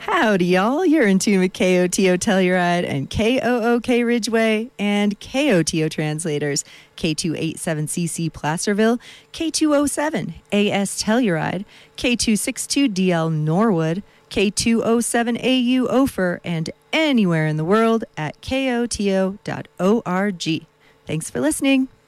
Howdy, y'all. You're in tune with KOTO Telluride and KOOK Ridgeway and KOTO translators. K287CC Placerville, K207 AS Telluride, K262DL Norwood, K207AU Ophir, and anywhere in the world at koto.org. Thanks for listening.